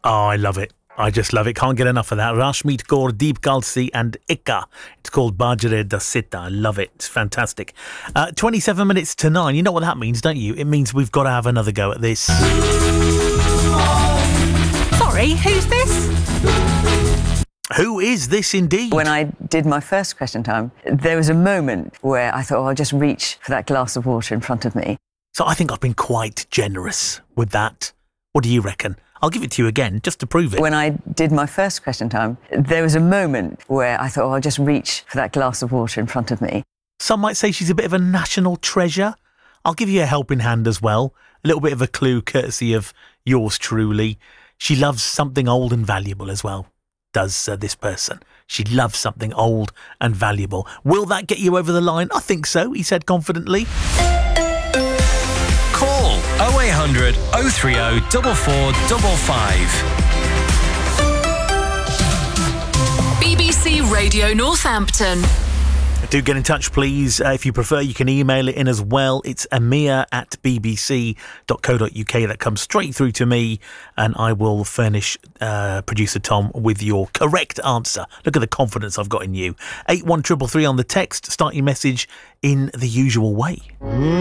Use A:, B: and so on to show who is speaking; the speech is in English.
A: Oh, I love it. I just love it. Can't get enough of that. Rashmeet Kaur, Deep Kalsi and Ikka. It's called Bajre Da Sita. I love it. It's fantastic. 27 minutes to 9. You know what that means, don't you? It means we've got to have another go at this.
B: Sorry, who's this?
A: Who is this indeed?
C: When I did my first Question Time, there was a moment where I thought, I'll just reach for that glass of water in front of me.
A: So I think I've been quite generous with that. What do you reckon? I'll give it to you again, just to prove it.
C: When I did my first Question Time, there was a moment where I thought, I'll just reach for that glass of water in front of me.
A: Some might say she's a bit of a national treasure. I'll give you a helping hand as well. A little bit of a clue courtesy of yours truly. She loves something old and valuable as well, does this person. She loves something old and valuable. Will that get you over the line? I think so, he said confidently.
D: Call 0800 030 4455.
E: BBC Radio Northampton.
A: Do get in touch, please. If you prefer, you can email it in as well. It's amir@bbc.co.uk. That comes straight through to me, and I will furnish producer Tom with your correct answer. Look at the confidence I've got in you. 81333 on the text. Start your message in the usual way.